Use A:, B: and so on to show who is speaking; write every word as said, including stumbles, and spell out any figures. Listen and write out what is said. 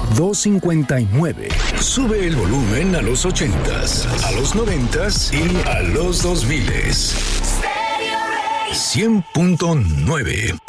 A: dos cinco nueve. Sube el volumen a los ochentas, a los noventas y a los dos miles. cien punto nueve.